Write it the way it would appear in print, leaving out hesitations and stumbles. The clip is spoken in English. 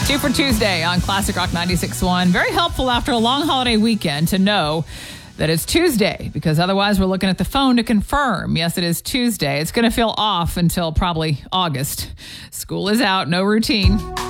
2 for Tuesday on Classic Rock 96.1. Very helpful after a long holiday weekend to know that it's Tuesday, because otherwise we're looking at the phone to confirm. Yes, it is Tuesday. It's going to feel off until probably August. School is out, no routine.